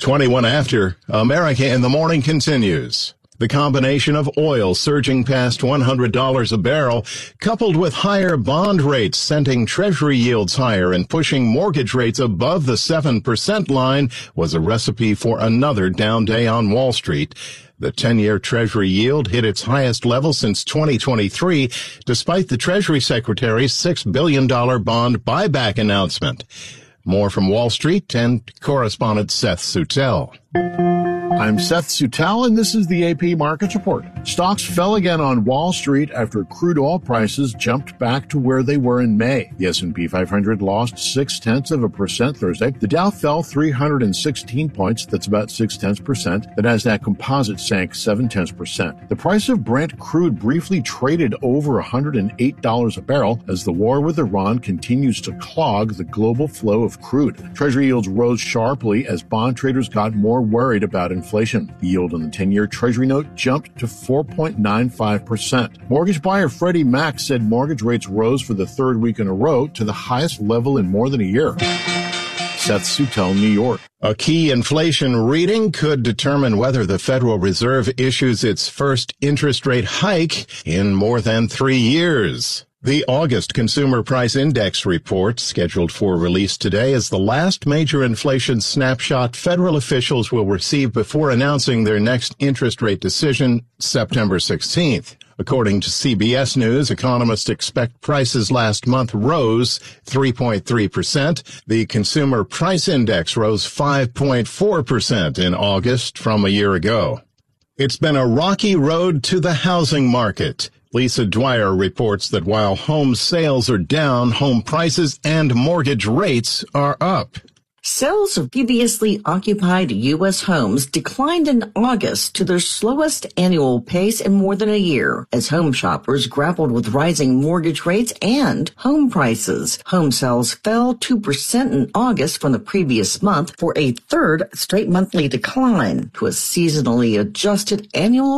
21 after, America in the Morning continues. The combination of oil surging past $100 a barrel, coupled with higher bond rates sending Treasury yields higher and pushing mortgage rates above the 7% line, was a recipe for another down day on Wall Street. The 10-year Treasury yield hit its highest level since 2023, despite the Treasury Secretary's $6 billion bond buyback announcement. More from Wall Street and correspondent Seth Sutel. I'm Seth Sutel, and this is the AP Markets Report. Stocks fell again on Wall Street after crude oil prices jumped back to where they were in May. The S&P 500 lost 0.6% Thursday. The Dow fell 316 points. That's about 0.6%. The Nasdaq Composite sank 0.7%. The price of Brent crude briefly traded over $108 a barrel as the war with Iran continues to clog the global flow of crude. Treasury yields rose sharply as bond traders got more worried about inflation. The yield on the 10-year Treasury note jumped to 4.95%. Mortgage buyer Freddie Mac said mortgage rates rose for the third week in a row to the highest level in more than a year. Seth Sutel, New York. A key inflation reading could determine whether the Federal Reserve issues its first interest rate hike in more than 3 years. The August Consumer Price Index report, scheduled for release today, is the last major inflation snapshot federal officials will receive before announcing their next interest rate decision September 16th. According to CBS News, economists expect prices last month rose 3.3%. The Consumer Price Index rose 5.4% in August from a year ago. It's been a rocky road to the housing market. Lisa Dwyer reports that while home sales are down, home prices and mortgage rates are up. Sales of previously occupied U.S. homes declined in August to their slowest annual pace in more than a year, as home shoppers grappled with rising mortgage rates and home prices. Home sales fell 2% in August from the previous month for a third straight monthly decline to a seasonally adjusted annual